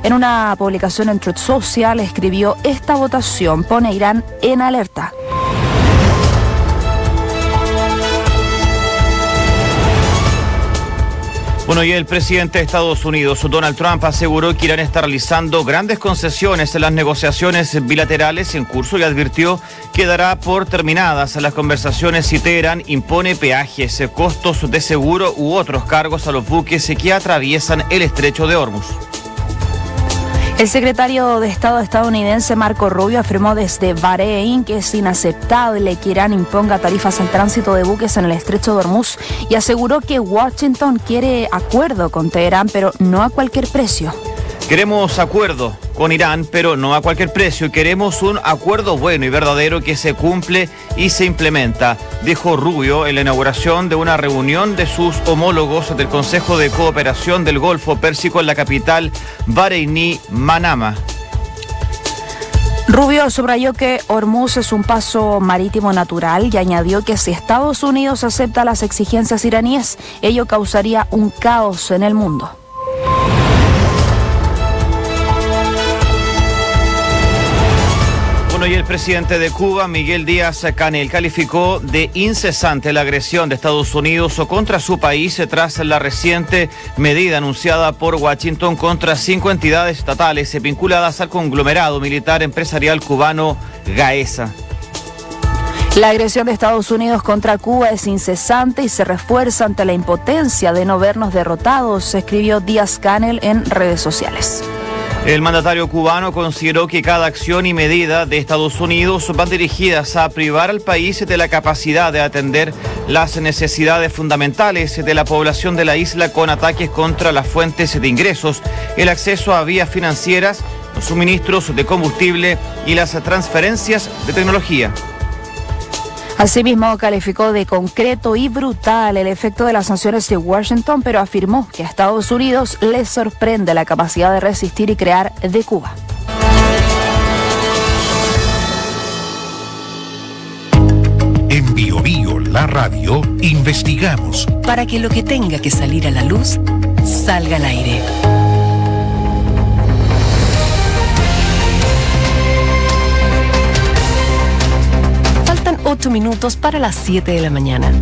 En una publicación en Truth Social escribió: esta votación pone a Irán en alerta. Bueno, y el presidente de Estados Unidos, Donald Trump, aseguró que Irán está realizando grandes concesiones en las negociaciones bilaterales en curso y advirtió que dará por terminadas las conversaciones si Teherán impone peajes, costos de seguro u otros cargos a los buques que atraviesan el estrecho de Hormuz. El secretario de Estado estadounidense Marco Rubio afirmó desde Bahrein que es inaceptable que Irán imponga tarifas al tránsito de buques en el estrecho de Hormuz y aseguró que Washington quiere acuerdo con Teherán, pero no a cualquier precio. Queremos acuerdo con Irán, pero no a cualquier precio. Queremos un acuerdo bueno y verdadero que se cumple y se implementa, dijo Rubio en la inauguración de una reunión de sus homólogos del Consejo de Cooperación del Golfo Pérsico en la capital bareiní, Manama. Rubio subrayó que Hormuz es un paso marítimo natural y añadió que si Estados Unidos acepta las exigencias iraníes, ello causaría un caos en el mundo. Y el presidente de Cuba, Miguel Díaz-Canel, calificó de incesante la agresión de Estados Unidos contra su país tras la reciente medida anunciada por Washington contra 5 entidades estatales vinculadas al conglomerado militar empresarial cubano Gaesa. La agresión de Estados Unidos contra Cuba es incesante y se refuerza ante la impotencia de no vernos derrotados, escribió Díaz-Canel en redes sociales. El mandatario cubano consideró que cada acción y medida de Estados Unidos van dirigidas a privar al país de la capacidad de atender las necesidades fundamentales de la población de la isla con ataques contra las fuentes de ingresos, el acceso a vías financieras, los suministros de combustible y las transferencias de tecnología. Asimismo, calificó de concreto y brutal el efecto de las sanciones de Washington, pero afirmó que a Estados Unidos le sorprende la capacidad de resistir y crear de Cuba. En Bio Bio, la radio, investigamos para que lo que tenga que salir a la luz salga al aire. 8 minutos para las 7 de la mañana.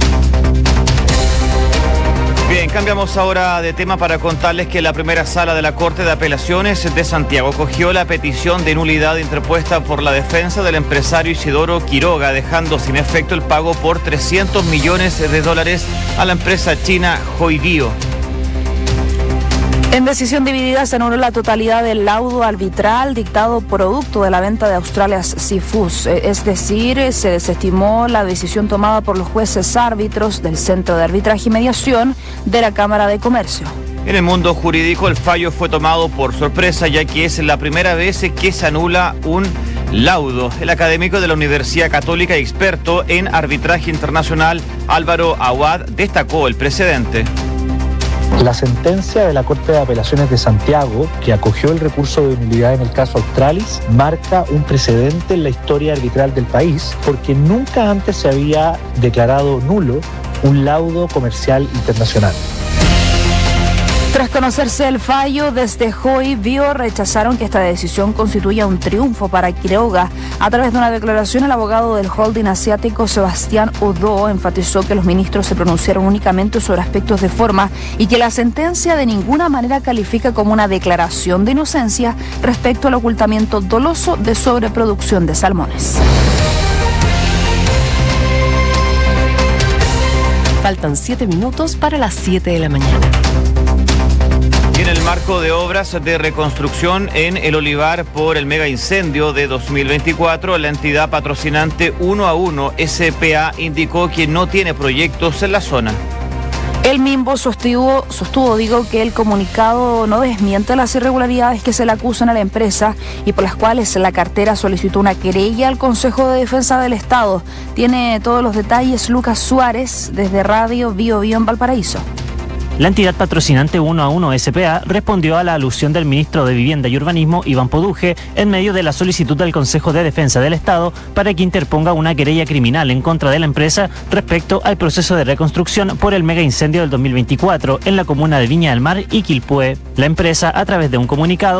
Bien, cambiamos ahora de tema para contarles que la primera sala de la Corte de Apelaciones de Santiago acogió la petición de nulidad interpuesta por la defensa del empresario Isidoro Quiroga, dejando sin efecto el pago por $300 millones a la empresa china Joibío. En decisión dividida se anuló la totalidad del laudo arbitral dictado producto de la venta de Australia Seafoods, es decir, se desestimó la decisión tomada por los jueces árbitros del Centro de Arbitraje y Mediación de la Cámara de Comercio. En el mundo jurídico el fallo fue tomado por sorpresa, ya que es la primera vez que se anula un laudo. El académico de la Universidad Católica y experto en arbitraje internacional, Álvaro Aguad, destacó el precedente. La sentencia de la Corte de Apelaciones de Santiago, que acogió el recurso de nulidad en el caso Australis, marca un precedente en la historia arbitral del país, porque nunca antes se había declarado nulo un laudo comercial internacional. Tras conocerse el fallo, desde Joibío rechazaron que esta decisión constituya un triunfo para Quiroga. A través de una declaración, el abogado del holding asiático Sebastián Odo enfatizó que los ministros se pronunciaron únicamente sobre aspectos de forma y que la sentencia de ninguna manera califica como una declaración de inocencia respecto al ocultamiento doloso de sobreproducción de salmones. Faltan 7 minutos para las 7 de la mañana. En el marco de obras de reconstrucción en El Olivar por el mega incendio de 2024, la entidad patrocinante 1 a 1 SPA indicó que no tiene proyectos en la zona. El MIMBO sostuvo que el comunicado no desmiente las irregularidades que se le acusan a la empresa y por las cuales la cartera solicitó una querella al Consejo de Defensa del Estado. Tiene todos los detalles Lucas Suárez desde Radio Bio Bio en Valparaíso. La entidad patrocinante 1 a 1 SPA respondió a la alusión del ministro de Vivienda y Urbanismo, Iván Poduje, en medio de la solicitud del Consejo de Defensa del Estado para que interponga una querella criminal en contra de la empresa respecto al proceso de reconstrucción por el mega incendio del 2024 en la comuna de Viña del Mar y Quilpué. La empresa, a través de un comunicado,